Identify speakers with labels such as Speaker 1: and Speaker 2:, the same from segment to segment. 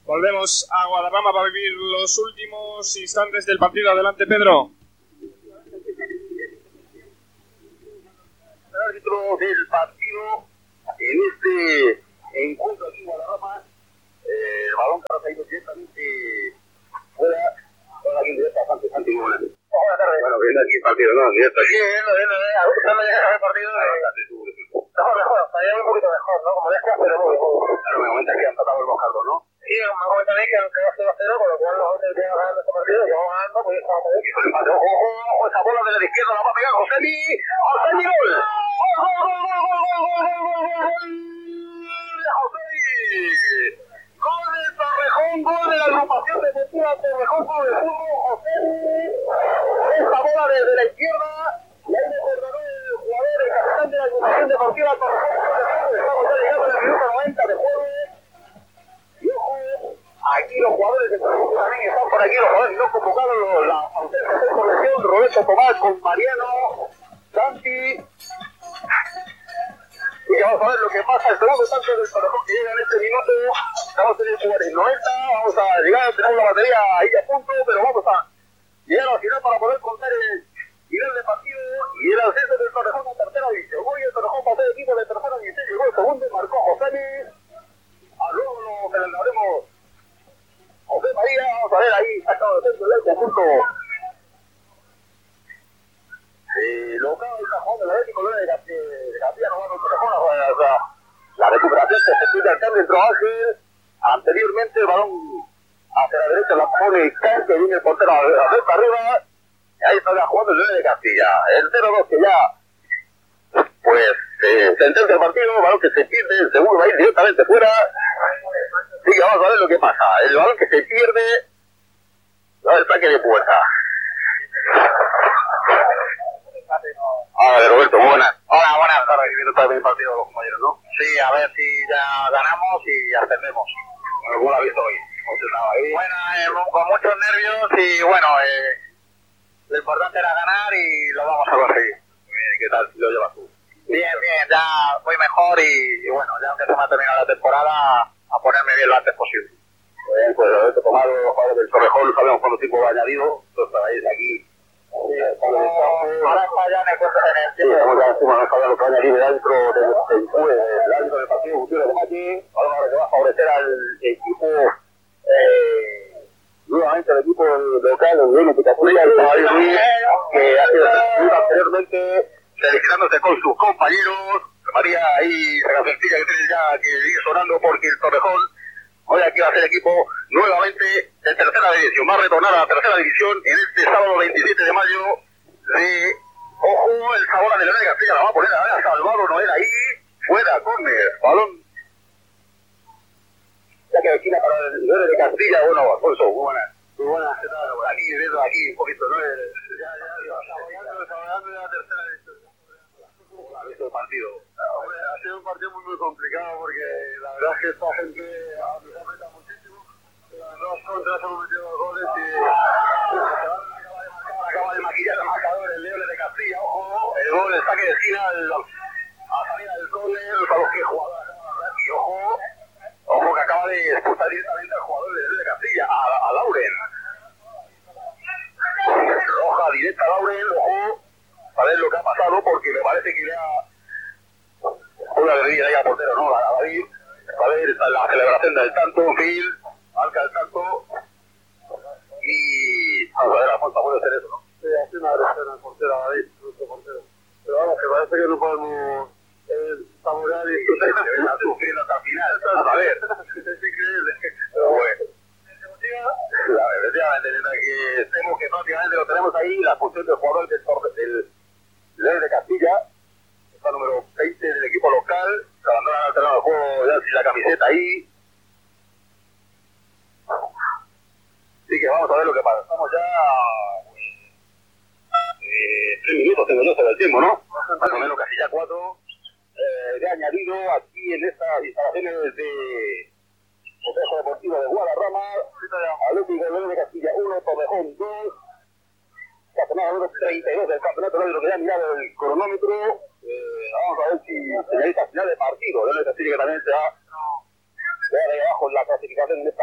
Speaker 1: Volvemos a Guadarrama para vivir los últimos instantes del partido. Adelante, Pedro.
Speaker 2: El árbitro del partido en este encuentro aquí en Guadarrama, el balón que ha caído directamente fuera, ahora aquí en directo a Santi Buenas. Buenas tardes. Bueno, viendo aquí el partido, ¿no? Directo aquí. Viendo, ajustando ya el partido. Mejor, estaría un poquito mejor, ¿no? Como decías, pero muy bien. Claro, me comentas que han tratado el Mojardo, ¿no? Sí, me comentan también que aunque va 0-0, con lo cual los otros que van ganando este partido, que vamos ganando, pues estamos bien. Ojo, esa bola de la izquierda la va a pegar Josemi, gol. Gol de Torrejón, gol de la agrupación deportiva Torrejón Club de Fútbol, Josemi. Esa bola desde la izquierda, y ahí me coordinó el jugador, el capitán de la agrupación deportiva Torrejón Club de Fútbol. Estamos ya llegando en el minuto 90 de juego. Y ojo, aquí los jugadores de Torrejón también están por aquí, los jugadores no convocados, la ausencia de corrección, Roberto Tomás con Mariano, Santi. Y vamos a ver lo que pasa, el segundo tanto del Torrejón que llega en este minuto. Estamos en el 90, vamos a llegar, tenemos la batería ahí a punto, pero vamos a llegar al final para poder contar el final del partido y el ascenso del Torrejón a tercera división. Hoy el Torrejón pasó de equipo de tercera división, llegó el segundo y marcó Josemi. Luego lo celebraremos José María, vamos a ver ahí, sacado de centro del conjunto. Local está jugando el Atlético de Castilla, no va a Torrejón, o sea, la recuperación que se pide al cambio entró Ángel, anteriormente el balón hacia la derecha la pone Can, que viene el portero a ver para arriba, y ahí está jugando el de Castilla, el 0-2 que ya, pues, sentencia el partido, balón que se pierde, el segundo va a ir directamente fuera. Sí, vamos a ver lo que pasa, el balón que se pierde, el saque de puerta. Hola, Roberto, buenas. Hola, buenas tardes. Viendo también el partido de los compañeros, ¿no? Sí, a ver si ya ganamos y ascendemos. Bueno, ¿cómo lo has visto hoy? Bueno, con muchos nervios y bueno, lo importante era ganar y lo vamos a conseguir. Muy bien, ¿y qué tal lo llevas tú? Bien, ya voy mejor y bueno, ya aunque se me ha terminado la temporada, a ponerme bien lo antes posible. Muy bien, pues Roberto Tomado, los jugadores del Torrejón, sabemos cuánto tiempo va añadido, entonces estáis aquí. Ahora está ya en el tiempo. Estamos ya encima, no sabía lo que va a añadir el árbitro el árbitro del partido, Gutiérrez de Machi, ahora que va a favorecer al equipo, nuevamente el equipo local, el Reino Picaturia, el Caballo Ruiz, que ha sido seleccionado anteriormente, felicitándose con sus compañeros. María ahí, la sencilla que tiene ya que ir sonando porque el Torrejón hoy aquí va a ser equipo nuevamente de tercera división. Va a retornar a la tercera división en este sábado 27 de mayo de... Ojo, el Sabora de León de Castilla la va a poner a Salvador Noel ahí, fuera, córner, balón. Ya que esquina para el León de Castilla, bueno, Alfonso, muy buenas. Muy buenas, ¿qué tal? Aquí, viendo aquí un poquito, ¿no? Ya, desarrollando la tercera división. ¿Cómo ha visto el partido? Ha sido un partido muy complicado porque la verdad es que esta gente nos aprieta muchísimo. Las dos contras hemos metido goles y acaba de maquillar el marcador el León de Castilla. Ojo, el gol, el saque de esquina a salida del córner, para los que jugador acaba de dar. Y ojo que acaba de expulsar directamente al jugador del León de Castilla, a Lauren. Roja directa a Lauren, ojo, a ver lo que ha pasado porque me parece que le ha una guerrilla ahí al portero, ¿no? A David, a ver la celebración del tanto, Phil, marca el tanto y vamos a ver, Alfonso puede hacer eso, ¿no? Sí, hace una agresión al portero, a David, nuestro portero. Pero vamos, que parece que no podemos saborear y está sufriendo hasta el final. A ver, es increíble. Pero bueno. Efectivamente, que estemos que prácticamente lo tenemos ahí, la función del jugador del León de Castilla. Número 20 del equipo local, se abandona al terreno de juego ya sin la camiseta ahí. Así que vamos a ver lo que pasa. Estamos ya 3 minutos, tengo yo sobre el tiempo, ¿no? Más o menos casi ya 4. De añadido aquí en estas instalaciones de Complejo Deportivo de Guadarrama, Atlético León de Castilla 1, Torrejón 2. Jornada número 32 del campeonato, lo que ya ha mirado el cronómetro. Vamos a ver si señalita final de partido. León de Castilla que también se va ahí abajo con la clasificación en esta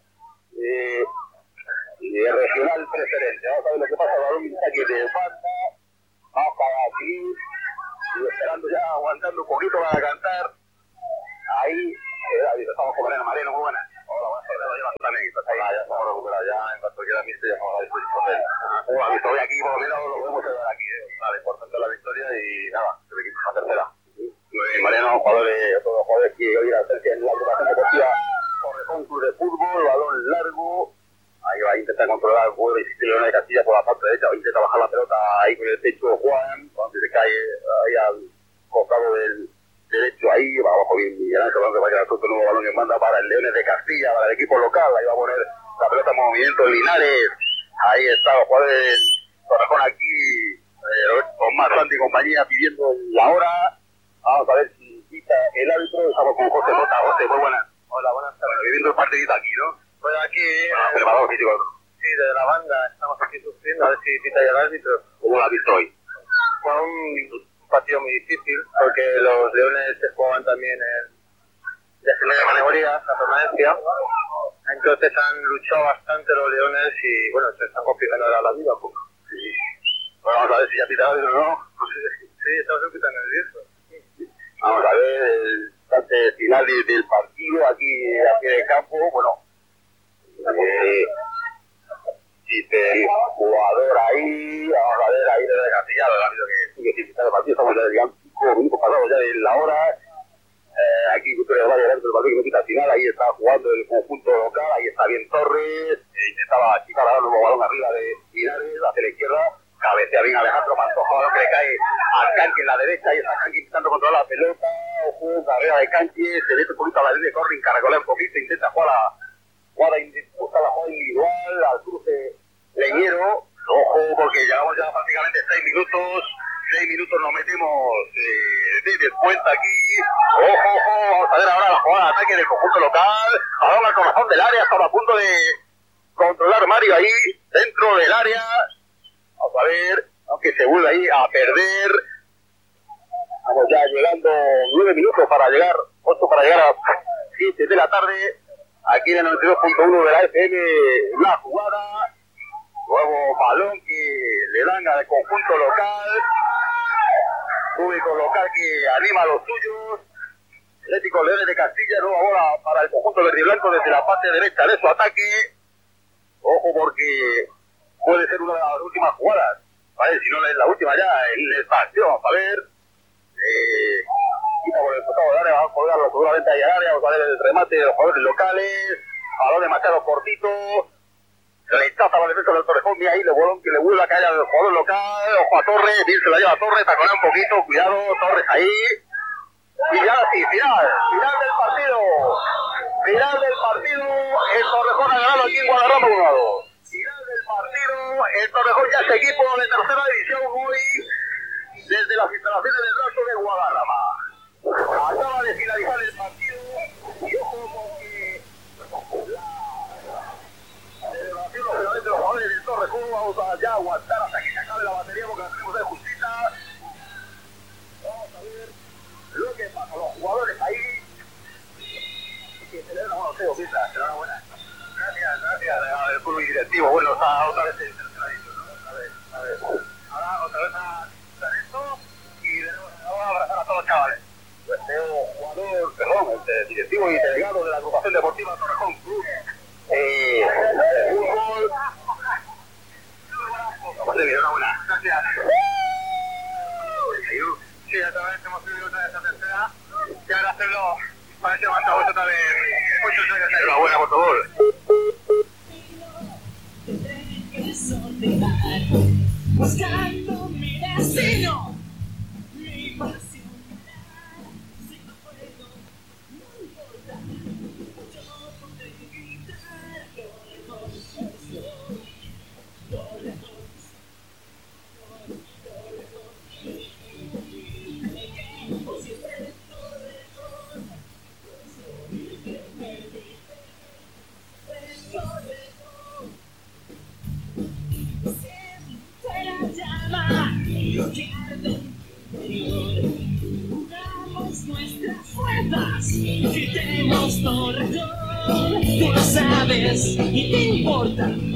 Speaker 2: regional preferente. Vamos a ver lo que pasa. El balón está aquí de falta. Vamos para aquí. Y esperando ya, aguantando un poquito para cantar. Ahí, estamos con Mariano, muy buena. Hola, buenas tardes. También, ya estamos recuperados, ya en cuanto quiera mister, ya estamos a disposición de él. La victoria aquí, por lo menos, lo podemos llevar aquí. Vale, importante la victoria y nada, el equipo es la tercera. Mariano, otros jugadores que hoy a hacer en la agrupación deportiva Torrejón Club de Fútbol, balón largo. Ahí va a intentar controlar el juego y León de Castilla por la parte derecha, va a intentar bajar la pelota ahí con el pecho Juan, cuando se cae ahí al costado del derecho, ahí va abajo bien Miguel Ángel, que va a quedar otro nuevo balón que manda para el Leones de Castilla, para el equipo local. Ahí va a poner la pelota en movimiento Linares. Ahí está los jugadores del Torrejón aquí, con más Santi y compañía pidiendo la hora. Vamos a ver si quita el árbitro. Estamos con José Mota. José, muy buenas. Hola, buenas tardes. Bueno, viviendo el partidito aquí, ¿no? Pues aquí, preparador físico. Sí, de la banda, estamos aquí sufriendo, a ver si quita el árbitro. ¿Cómo lo has visto hoy? Fue un partido muy difícil, porque los Leones se jugaban también en la primera categoría, la permanencia. Entonces han luchado bastante los Leones y, bueno, se están complicando ahora la vida un poco. Sí. Bueno, vamos a ver si ya pita el árbitro, ¿no? Sí, estamos un poquito nerviosos. Vamos a ver el instante final del partido aquí a pie de campo. Bueno, el jugador ahí, vamos a ver ahí desde Castillado, el árbitro que sigue sin quitar el partido. Estamos ya, digamos, 5 minutos pasados ya de la hora. Aquí Cultura de Valle dentro del partido que no quita al final. Ahí está jugando el conjunto local, ahí está bien Torres, intentaba achicar a dar un balón arriba de Linares hacia la izquierda. Cabecea bien Alejandro Pantoja, balón que le cae al Canqui en la derecha, y está Canqui intentando controlar la pelota. Ojo, carrera de Canqui, se mete un poquito a la línea de corre, caracolea un poquito, intenta jugar la jugada individual, al cruce Leñero. Ojo, porque llevamos ya prácticamente 6 minutos. 6 minutos nos metemos de descuenta aquí. Ojo, vamos a ver ahora la jugada de ataque del conjunto local. Balón al corazón del área, estaba a punto de controlar Mario ahí, dentro del área. Vamos a ver, aunque se vuelve ahí a perder. Estamos ya llegando 9 minutos para llegar, 8 para llegar a 7 de la tarde. Aquí en el 92.1 de la FM, la jugada. Nuevo balón que le dan al conjunto local. Público local que anima a los suyos. Atlético Leones de Castilla, nueva bola para el conjunto verde y blanco desde la parte derecha de su ataque. Ojo, porque puede ser una de las últimas jugadas. ¿Vale? Si no es la última ya en esta acción. Vamos a ver. Quita por el costado del área, vamos a colgarlo seguramente ahí al área. Vamos a ver el remate de los jugadores locales. Balón de Machado cortito. Rechaza la defensa del Torrejón. Mira ahí el balón que le vuelve a caer al jugador local. Ojo a Torres. Bien se la lleva a Torres. Taconea un poquito. Cuidado. Torres ahí. Y ya sí, final del partido. Final del partido. El Torrejón ha ganado aquí en Guadarrama 1-2. Final del partido. El Torrejón ya es equipo de tercera división hoy desde las instalaciones del Rato de Guadarrama. Acaba de finalizar el partido. Y ojo porque la celebración lógicamente de los jugadores del Torrejón. Vamos a ya aguantar hasta que se acabe la batería porque la tenemos de justicia. Vamos a ver lo que pasa, los jugadores ahí que celebran, bueno, Teo, Pita, enhorabuena. Gracias al club directivo. Bueno, está otra vez en tercera división, ¿no? A ver. Ahora otra vez a hacer esto y vamos a abrazar a todos los chavales. Pues Teo, jugador, perdón, el directivo y delegado de la agrupación deportiva Torrejón Club de fútbol. Enhorabuena. Gracias. Sí, otra vez hemos subido otra vez a tercera. Y ahora hacerlo para ese momento otra vez. Muchos años. Enhorabuena por favor. Buscando mi destino, mi pasión. Si no puedo, no importa. Yo podré gritar
Speaker 3: Tú lo sabes y te importa.